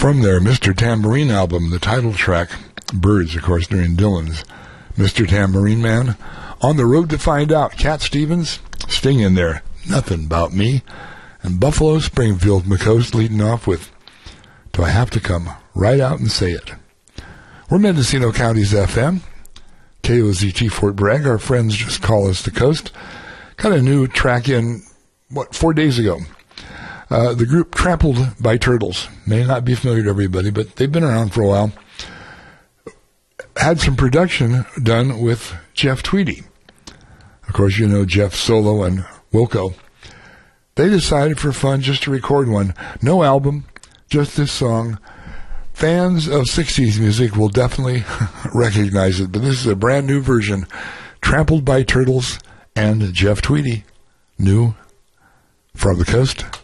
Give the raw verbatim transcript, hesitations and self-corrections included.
From their Mister Tambourine album, the title track, Birds, of course, during Dylan's Mister Tambourine Man. On the Road to Find Out, Cat Stevens, Sting in there, Nothing About Me. And Buffalo Springfield McCoast leading off with Do I Have to Come Right Out and Say It. We're Mendocino County's F M, K O Z T Fort Bragg. Our friends just call us the Coast. Got a new track in, what, four days ago. Uh, the group Trampled by Turtles. May not be familiar to everybody, but they've been around for a while. Had some production done with Jeff Tweedy. Of course, you know Jeff Solo and Wilco. They decided for fun just to record one. No album, just this song. Fans of sixties music will definitely recognize it, but this is a brand new version. Trampled by Turtles and Jeff Tweedy. New from the Coast.